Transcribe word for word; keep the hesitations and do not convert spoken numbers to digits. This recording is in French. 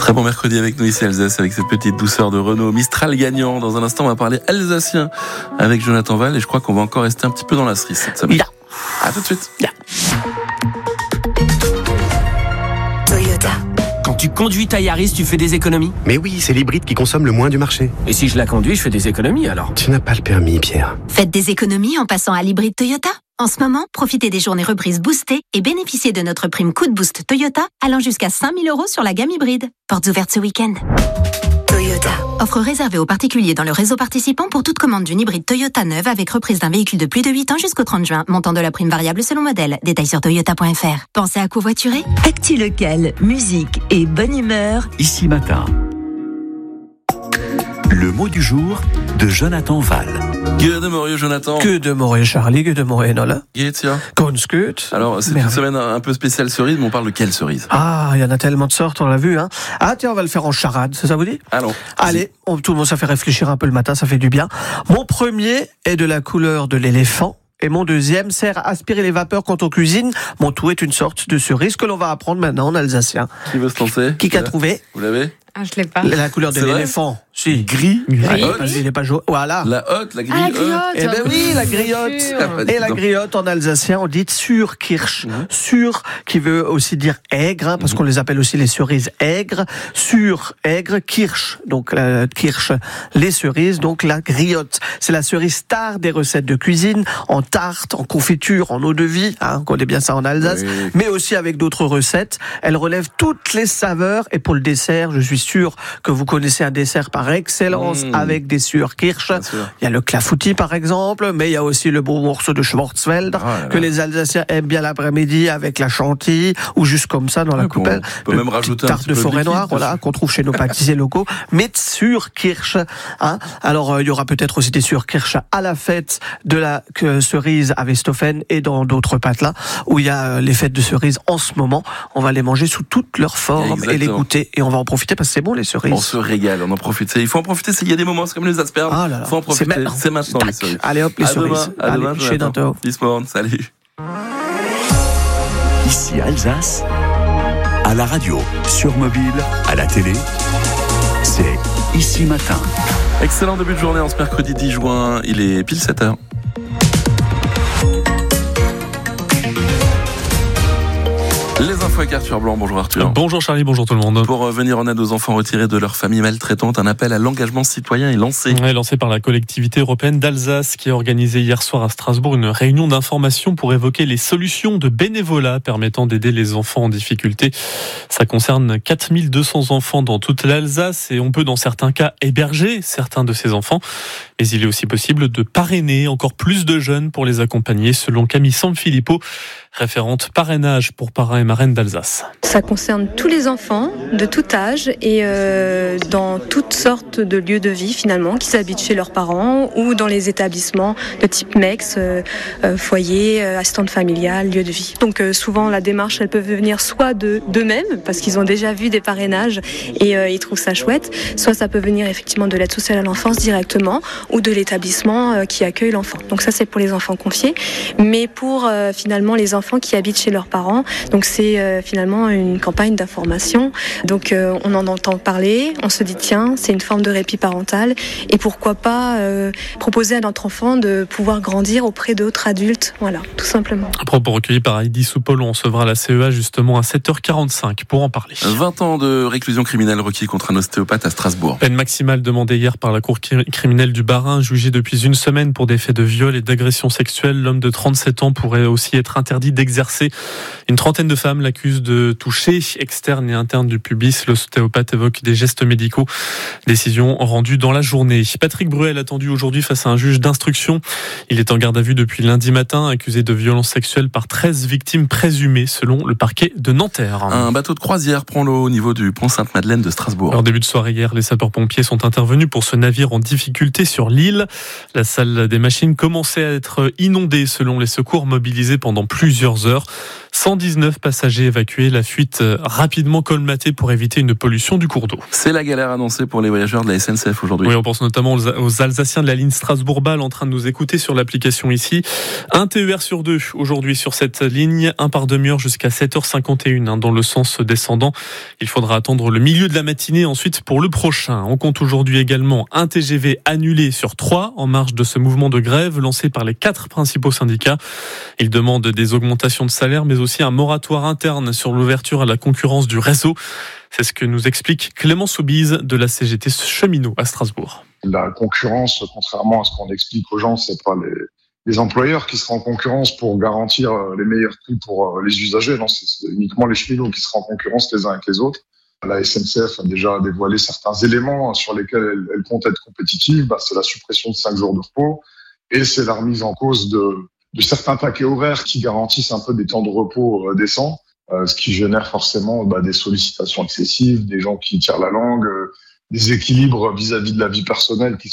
Très bon mercredi avec nous ici Alsace, avec cette petite douceur de Renault Mistral gagnant. Dans un instant, on va parler alsacien avec Jonathan Val et je crois qu'on va encore rester un petit peu dans la cerise cette semaine. Yeah. À tout de suite. Yeah. Toyota. Quand tu conduis ta Yaris, tu fais des économies? Mais oui, c'est l'hybride qui consomme le moins du marché. Et si je la conduis, je fais des économies alors? Tu n'as pas le permis, Pierre. Faites des économies en passant à l'hybride Toyota. En ce moment, profitez des journées reprises boostées et bénéficiez de notre prime coup de boost Toyota allant jusqu'à cinq mille euros sur la gamme hybride. Portes ouvertes ce week-end. Toyota. Offre réservée aux particuliers dans le réseau participant pour toute commande d'une hybride Toyota neuve avec reprise d'un véhicule de plus de huit ans jusqu'au trente juin. Montant de la prime variable selon modèle. Détails sur toyota point f r. Pensez à covoiturer? Actu local, musique et bonne humeur. Ici matin. Le mot du jour de Jonathan Val. Que de Morieux, Jonathan. Que de Moré Charlie, que de Moré Nola. Geetia. Konskut. Alors, c'est une semaine un peu spéciale cerise, mais on parle de quelle cerise? Ah, il y en a tellement de sortes, on l'a vu, hein. Ah, tiens, on va le faire en charade, ça, ça vous dit? Allons. Allez, on, tout le monde, ça fait réfléchir un peu le matin, ça fait du bien. Mon premier est de la couleur de l'éléphant. Et mon deuxième sert à aspirer les vapeurs quand on cuisine. Mon tout est une sorte de cerise que l'on va apprendre maintenant en alsacien. Qui veut se lancer? Qui qu'a trouvé? Vous l'avez? Ah, je l'ai pas. La couleur de C'est vrai l'éléphant. Si. Gris. Gris. Haute. Vas-y, il est pas jaune. Voilà. La haute, la grille. Ah, la griotte. Eh ben oui, la griotte. Et la griotte en alsacien, on dit Surkirsch. Mmh. Sur, qui veut aussi dire aigre, hein, parce mmh. qu'on les appelle aussi les cerises aigres. Sur, aigre, Kirsch. Donc, la Kirsch, les cerises. Donc, la griotte. C'est la cerise star des recettes de cuisine, en tarte, en confiture, en eau de vie. Hein, on connaît bien ça en Alsace. Oui. Mais aussi avec d'autres recettes. Elle relève toutes les saveurs. Et pour le dessert, je suis sûr que vous connaissez un dessert par excellence mmh. avec des Surkirsch. Il y a le clafoutis par exemple, mais il y a aussi le beau morceau de Schwarzwälder oh que les Alsaciens aiment bien l'après-midi avec la chantilly ou juste comme ça dans la ouais, coupelle. On peut même rajouter tarte un de forêt liquide, noire, voilà, qu'on trouve chez nos pâtissiers locaux. Mais Surkirsch, hein. Alors euh, il y aura peut-être aussi des Surkirsch à la fête de la que, cerise à Westhofen et dans d'autres patelins où il y a euh, les fêtes de cerises en ce moment. On va les manger sous toutes leurs formes Exactement. Et les goûter et on va en profiter parce que c'est bon les cerises. On se régale, on en profite. Il faut en profiter, il y a des moments, c'est comme les asperges. Ah là là. Il faut en profiter, c'est maintenant, c'est maintenant les cerises. Allez hop, les à cerises. Demain, à Allez, demain, chez Danto. This morning, salut. Ici Alsace, à la radio, sur mobile, à la télé, c'est Ici Matin. Excellent début de journée en ce mercredi dix juin, il est pile sept heures. Les infos avec Arthur Blanc. Bonjour Arthur. Bonjour Charlie, bonjour tout le monde. Pour venir en aide aux enfants retirés de leur famille maltraitante, un appel à l'engagement citoyen est lancé. Ouais, lancé par la collectivité européenne d'Alsace qui a organisé hier soir à Strasbourg une réunion d'information pour évoquer les solutions de bénévolat permettant d'aider les enfants en difficulté. Ça concerne quatre mille deux cents enfants dans toute l'Alsace et on peut dans certains cas héberger certains de ces enfants. Mais il est aussi possible de parrainer encore plus de jeunes pour les accompagner selon Camille Sanfilippo, référente parrainage pour parrains et marraines d'Alsace. Ça concerne tous les enfants de tout âge et euh, dans toutes sortes de lieux de vie finalement, qui s'habitent chez leurs parents ou dans les établissements de type MEX, euh, euh, foyer, euh, assistante familiale, lieu de vie. Donc euh, souvent la démarche elle peut venir soit de, d'eux-mêmes parce qu'ils ont déjà vu des parrainages et euh, ils trouvent ça chouette, soit ça peut venir effectivement de l'aide sociale à l'enfance directement ou de l'établissement euh, qui accueille l'enfant. Donc ça c'est pour les enfants confiés, mais pour euh, finalement les enfants qui habitent chez leurs parents, donc c'est euh, finalement une campagne d'information. Donc euh, on en entend parler, on se dit tiens, c'est une forme de répit parental et pourquoi pas euh, proposer à notre enfant de pouvoir grandir auprès d'autres adultes, voilà, tout simplement. Un propos recueilli par Heidi Soupol, on recevra la C E A justement à sept heures quarante-cinq pour en parler. vingt ans de réclusion criminelle requis contre un ostéopathe à Strasbourg. Peine maximale demandée hier par la cour criminelle du Bas-Rhin, jugé depuis une semaine pour des faits de viol et d'agression sexuelle. L'homme de trente-sept ans pourrait aussi être interdit d'exercer. Une trentaine de femmes l'accusent de toucher externe et interne du pubis. L'ostéopathe évoque des gestes médicaux. Décision rendue dans la journée. Patrick Bruel attendu aujourd'hui face à un juge d'instruction. Il est en garde à vue depuis lundi matin, accusé de violences sexuelles par treize victimes présumées selon le parquet de Nanterre. Un bateau de croisière prend l'eau au niveau du pont Sainte-Madeleine de Strasbourg. En début de soirée hier, les sapeurs-pompiers sont intervenus pour ce navire en difficulté sur l'île. La salle des machines commençait à être inondée selon les secours mobilisés pendant plusieurs heures. cent dix-neuf passagers évacués, la fuite rapidement colmatée pour éviter une pollution du cours d'eau. C'est la galère annoncée pour les voyageurs de la S N C F aujourd'hui. Oui, on pense notamment aux Alsaciens de la ligne Strasbourg-Bâle en train de nous écouter sur l'application ici. Un T E R sur deux aujourd'hui sur cette ligne, un par demi-heure jusqu'à sept heures cinquante et une hein, dans le sens descendant. Il faudra attendre le milieu de la matinée ensuite pour le prochain. On compte aujourd'hui également un T G V annulé sur trois en marge de ce mouvement de grève lancé par les quatre principaux syndicats. Ils demandent des augmentations de salaire mais aussi un moratoire interne sur l'ouverture à la concurrence du réseau. C'est ce que nous explique Clément Soubise de la C G T Cheminot à Strasbourg. La concurrence, contrairement à ce qu'on explique aux gens, c'est pas les, les employeurs qui seront en concurrence pour garantir les meilleurs prix pour les usagers. Non, c'est uniquement les cheminots qui seront en concurrence les uns avec les autres. La S N C F a déjà dévoilé certains éléments sur lesquels elle, elle compte être compétitive. Bah, c'est la suppression de cinq jours de repos et c'est la remise en cause de, de certains paquets horaires qui garantissent un peu des temps de repos décents. Euh, ce qui génère forcément bah, des sollicitations excessives, des gens qui tirent la langue, euh, des équilibres vis-à-vis de la vie personnelle qui